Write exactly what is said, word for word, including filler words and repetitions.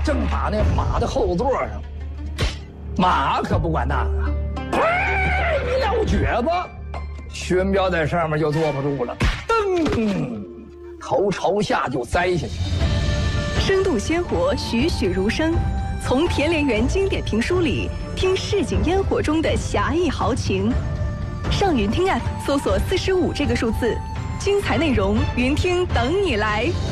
正把那马的后座上，马可不管那个，一撂蹶子，薛文彪在上面就坐不住了，噔，头朝下就栽下去。 生动鲜活，栩栩如生。从田连元经典评书里听市井烟火中的侠义豪情。上云听 App 搜索四十五这个数字，精彩内容云听等你来。